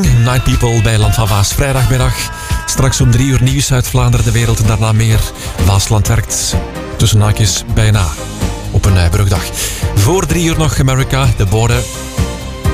Night People bij Land van Vaas. Vrijdagmiddag. Straks om 3 uur nieuws uit Vlaanderen, de wereld en daarna meer. Vaasland werkt tussen haakjes bijna op een brugdag. Voor 3 uur nog America, de borden.